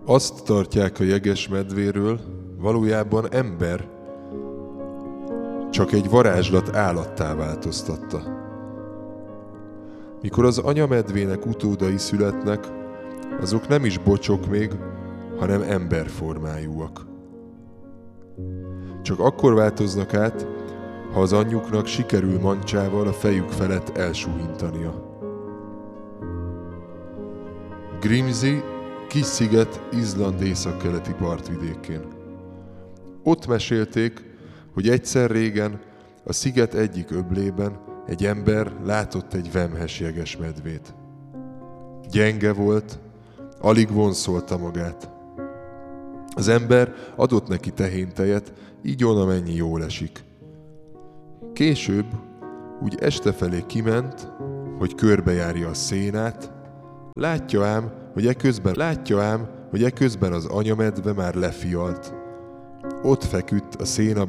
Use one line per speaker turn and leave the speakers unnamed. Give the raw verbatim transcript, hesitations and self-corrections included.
Azt tartják a jegesmedvéről, valójában ember, csak egy varázslat állattá változtatta. Mikor az anyamedvének utódai születnek, azok nem is bocsok még, hanem emberformájúak. Csak akkor változnak át, ha az anyjuknak sikerül mancsával a fejük felett elsuhintania. Grimsey kis sziget Izland északkeleti partvidékén. Ott mesélték, hogy egyszer régen a sziget egyik öblében egy ember látott egy vemhes jegesmedvét. Gyenge volt, alig vonszolta magát. Az ember adott neki tehéntejet, így on, amennyi jól esik. Később úgy este felé kiment, hogy körbejárja a szénát, látja ám, hogy eközben, látja ám, hogy eközben az anyamedve már lefialt. Ott feküdt a széna